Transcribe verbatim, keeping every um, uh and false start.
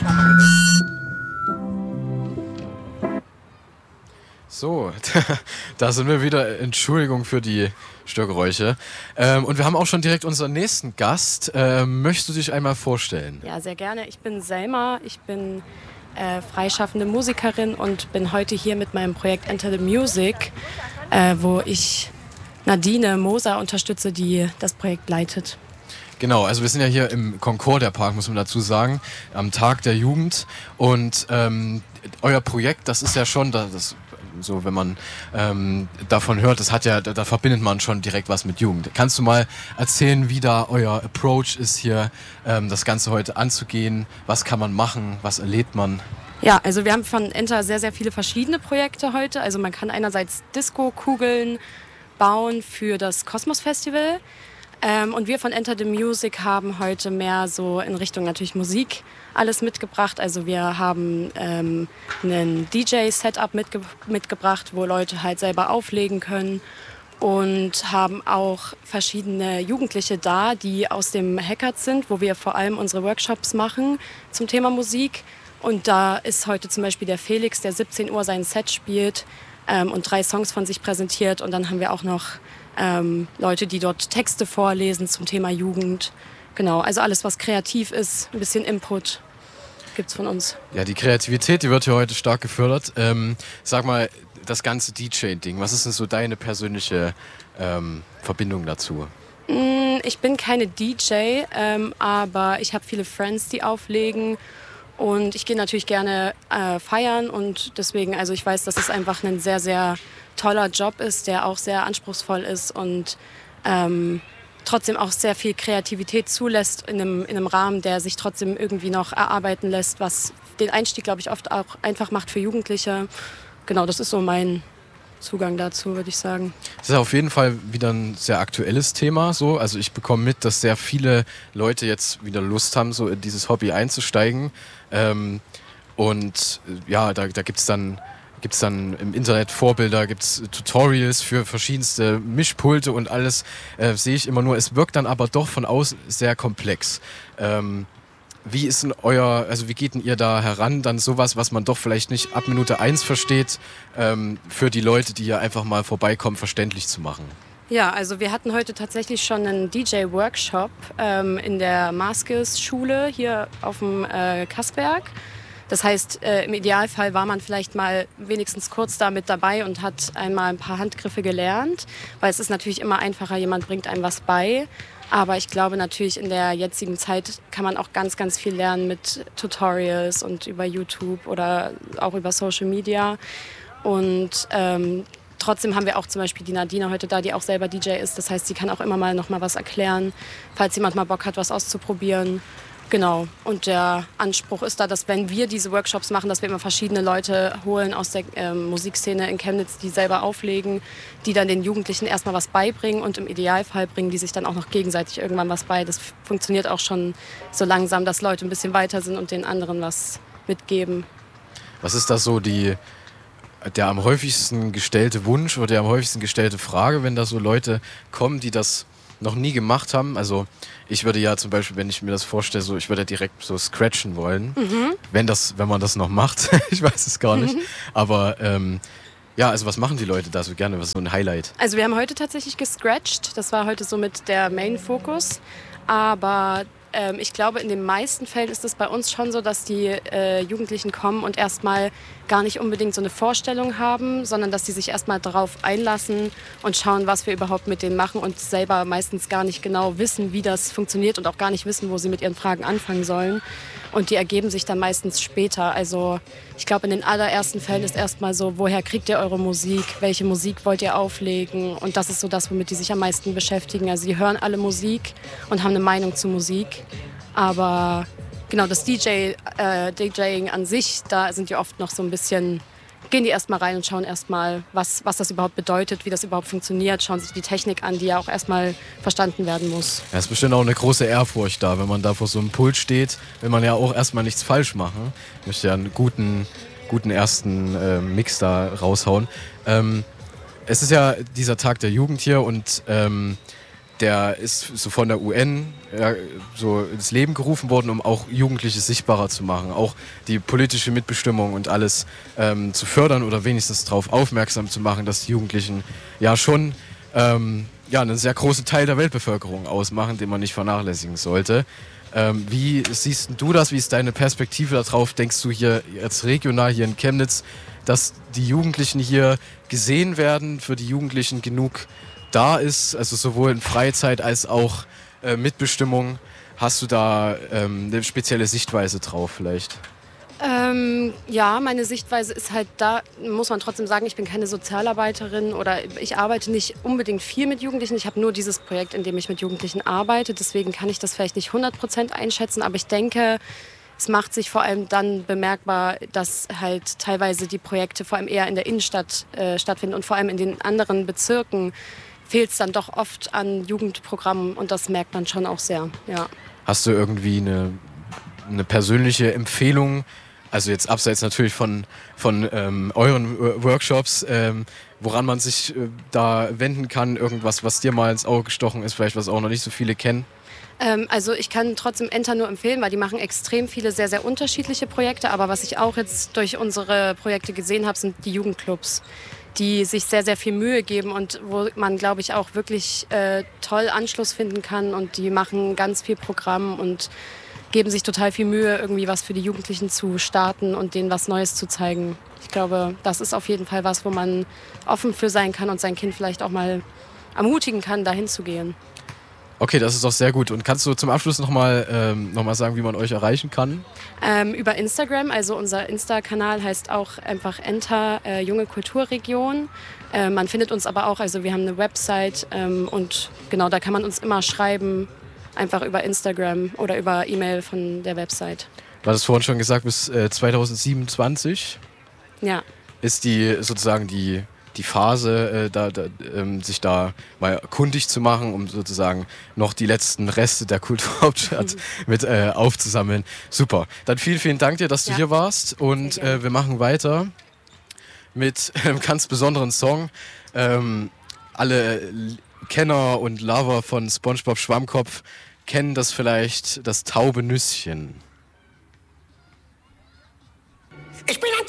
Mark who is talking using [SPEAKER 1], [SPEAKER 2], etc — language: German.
[SPEAKER 1] So, da sind wir wieder. Entschuldigung für die Störgeräusche. Ähm, und wir haben auch schon direkt unseren nächsten Gast. Ähm, möchtest du dich einmal vorstellen?
[SPEAKER 2] Ja, sehr gerne. Ich bin Selma. Ich bin äh, freischaffende Musikerin und bin heute hier mit meinem Projekt Enter the Music, äh, wo ich Nadine Moser unterstütze, die das Projekt leitet.
[SPEAKER 1] Genau, also wir sind ja hier im Concordia Park, muss man dazu sagen, am Tag der Jugend. Und ähm, euer Projekt, das ist ja schon, das, so wenn man ähm, davon hört, das hat ja, da, da verbindet man schon direkt was mit Jugend. Kannst du mal erzählen, wie da euer Approach ist hier, ähm, das Ganze heute anzugehen? Was kann man machen? Was erlebt man?
[SPEAKER 2] Ja, also wir haben von Enter sehr, sehr viele verschiedene Projekte heute. Also man kann einerseits Disco-Kugeln bauen für das Kosmos Festival. Ähm, und wir von Enter the Music haben heute mehr so in Richtung natürlich Musik alles mitgebracht. Also wir haben ähm, einen D J-Setup mitge- mitgebracht, wo Leute halt selber auflegen können. Und haben auch verschiedene Jugendliche da, die aus dem Hackert sind, wo wir vor allem unsere Workshops machen zum Thema Musik. Und da ist heute zum Beispiel der Felix, der siebzehn Uhr sein Set spielt ähm, und drei Songs von sich präsentiert. Und dann haben wir auch noch ähm, Leute, die dort Texte vorlesen zum Thema Jugend. Genau, also alles, was kreativ ist, ein bisschen Input gibt's von uns.
[SPEAKER 1] Ja, die Kreativität, die wird hier heute stark gefördert. Ähm, sag mal, das ganze D J-Ding, was ist denn so deine persönliche ähm, Verbindung dazu?
[SPEAKER 2] Ich bin keine D J, ähm, aber ich habe viele Friends, die auflegen. Und ich gehe natürlich gerne äh, feiern und deswegen, also ich weiß, dass es einfach ein sehr, sehr toller Job ist, der auch sehr anspruchsvoll ist und ähm, trotzdem auch sehr viel Kreativität zulässt in einem, in einem Rahmen, der sich trotzdem irgendwie noch erarbeiten lässt, was den Einstieg, glaube ich, oft auch einfach macht für Jugendliche. Genau, das ist so mein Zugang dazu, würde ich sagen.
[SPEAKER 1] Das ist auf jeden Fall wieder ein sehr aktuelles Thema. So. Also ich bekomme mit, dass sehr viele Leute jetzt wieder Lust haben, so in dieses Hobby einzusteigen. Ähm, und ja, da, da gibt es dann, gibt's dann im Internet Vorbilder, gibt es Tutorials für verschiedenste Mischpulte und alles. Äh, sehe ich immer nur. Es wirkt dann aber doch von außen sehr komplex. Ähm, Wie ist denn euer, also wie geht denn ihr da heran, dann sowas, was man doch vielleicht nicht ab Minute eins versteht, ähm, für die Leute, die hier einfach mal vorbeikommen, verständlich zu machen?
[SPEAKER 2] Ja, also wir hatten heute tatsächlich schon einen D J-Workshop ähm, in der Maskes-Schule hier auf dem äh, Kassberg. Das heißt, äh, im Idealfall war man vielleicht mal wenigstens kurz da mit dabei und hat einmal ein paar Handgriffe gelernt, weil es ist natürlich immer einfacher, jemand bringt einem was bei. Aber ich glaube natürlich, in der jetzigen Zeit kann man auch ganz, ganz viel lernen mit Tutorials und über YouTube oder auch über Social Media. Und ähm, trotzdem haben wir auch zum Beispiel die Nadine heute da, die auch selber D J ist. Das heißt, sie kann auch immer mal noch mal was erklären, falls jemand mal Bock hat, was auszuprobieren. Genau. Und der Anspruch ist da, dass wenn wir diese Workshops machen, dass wir immer verschiedene Leute holen aus der ähm, Musikszene in Chemnitz, die selber auflegen, die dann den Jugendlichen erstmal was beibringen und im Idealfall bringen die sich dann auch noch gegenseitig irgendwann was bei. Das funktioniert auch schon so langsam, dass Leute ein bisschen weiter sind und den anderen was mitgeben.
[SPEAKER 1] Was ist das so die, der am häufigsten gestellte Wunsch oder die am häufigsten gestellte Frage, wenn da so Leute kommen, die das noch nie gemacht haben? Also ich würde ja zum Beispiel, wenn ich mir das vorstelle, so ich würde ja direkt so scratchen wollen, mhm. wenn das, wenn man das noch macht. Ich weiß es gar nicht. Mhm. Aber ähm, ja, also was machen die Leute da so gerne? Was ist so ein Highlight?
[SPEAKER 2] Also wir haben heute tatsächlich gescratcht. Das war heute so mit der Main-Fokus. Aber ähm, ich glaube, in den meisten Fällen ist es bei uns schon so, dass die äh, Jugendlichen kommen und erstmal gar nicht unbedingt so eine Vorstellung haben, sondern dass sie sich erstmal darauf einlassen und schauen, was wir überhaupt mit denen machen und selber meistens gar nicht genau wissen, wie das funktioniert und auch gar nicht wissen, wo sie mit ihren Fragen anfangen sollen. Und die ergeben sich dann meistens später. Also ich glaube, in den allerersten Fällen ist erstmal so, woher kriegt ihr eure Musik? Welche Musik wollt ihr auflegen? Und das ist so das, womit die sich am meisten beschäftigen. Also die hören alle Musik und haben eine Meinung zu Musik. Aber genau, das D J, äh, DJing an sich, da sind die oft noch so ein bisschen, gehen die erstmal rein und schauen erstmal, was, was das überhaupt bedeutet, wie das überhaupt funktioniert, schauen sich die Technik an, die ja auch erstmal verstanden werden muss.
[SPEAKER 1] Ja, es ist bestimmt auch eine große Ehrfurcht da, wenn man da vor so einem Pult steht, will man ja auch erstmal nichts falsch machen. Ich möchte ja einen guten, guten ersten äh, Mix da raushauen. Ähm, es ist ja dieser Tag der Jugend hier und ähm, der ist so von der U N ja, so ins Leben gerufen worden, um auch Jugendliche sichtbarer zu machen, auch die politische Mitbestimmung und alles ähm, zu fördern oder wenigstens darauf aufmerksam zu machen, dass die Jugendlichen ja schon ähm, ja, einen sehr großen Teil der Weltbevölkerung ausmachen, den man nicht vernachlässigen sollte. Ähm, wie siehst du das? Wie ist deine Perspektive darauf? Denkst du hier jetzt regional hier in Chemnitz, dass die Jugendlichen hier gesehen werden, für die Jugendlichen genug da ist, also sowohl in Freizeit als auch äh, Mitbestimmung? Hast du da ähm, eine spezielle Sichtweise drauf vielleicht?
[SPEAKER 2] Ähm, ja, meine Sichtweise ist halt da, muss man trotzdem sagen, ich bin keine Sozialarbeiterin oder ich arbeite nicht unbedingt viel mit Jugendlichen. Ich habe nur dieses Projekt, in dem ich mit Jugendlichen arbeite. Deswegen kann ich das vielleicht nicht hundert Prozent einschätzen, aber ich denke, es macht sich vor allem dann bemerkbar, dass halt teilweise die Projekte vor allem eher in der Innenstadt äh, stattfinden und vor allem in den anderen Bezirken fehlt es dann doch oft an Jugendprogrammen und das merkt man schon auch sehr, ja.
[SPEAKER 1] Hast du irgendwie eine, eine persönliche Empfehlung, also jetzt abseits natürlich von, von ähm, euren Workshops, ähm, woran man sich äh, da wenden kann, irgendwas, was dir mal ins Auge gestochen ist, vielleicht was auch noch nicht so viele kennen?
[SPEAKER 2] Ähm, also ich kann trotzdem Enter nur empfehlen, weil die machen extrem viele sehr, sehr unterschiedliche Projekte, aber was ich auch jetzt durch unsere Projekte gesehen habe, sind die Jugendclubs, die sich sehr, sehr viel Mühe geben und wo man, glaube ich, auch wirklich äh, toll Anschluss finden kann und die machen ganz viel Programm und geben sich total viel Mühe, irgendwie was für die Jugendlichen zu starten und denen was Neues zu zeigen. Ich glaube, das ist auf jeden Fall was, wo man offen für sein kann und sein Kind vielleicht auch mal ermutigen kann, dahin zu gehen.
[SPEAKER 1] Okay, das ist doch sehr gut. Und kannst du zum Abschluss nochmal ähm, noch mal sagen, wie man euch erreichen kann?
[SPEAKER 2] Ähm, über Instagram, also unser Insta-Kanal heißt auch einfach Enter äh, Junge Kulturregion. Äh, man findet uns aber auch, also wir haben eine Website ähm, und genau, da kann man uns immer schreiben, einfach über Instagram oder über E-Mail von der Website.
[SPEAKER 1] Du hattest vorhin schon gesagt, bis äh, zweitausendsiebenundzwanzig
[SPEAKER 2] Ja.
[SPEAKER 1] ist die sozusagen die, die Phase, äh, da, da, ähm, sich da mal kundig zu machen, um sozusagen noch die letzten Reste der Kulturhauptstadt mhm. mit äh, aufzusammeln. Super. Dann vielen, vielen Dank dir, dass du ja. hier warst und äh, wir machen weiter mit einem ganz besonderen Song. Ähm, alle Kenner und Lover von SpongeBob Schwammkopf kennen das vielleicht, das taube Nüsschen.
[SPEAKER 3] Ich bin ein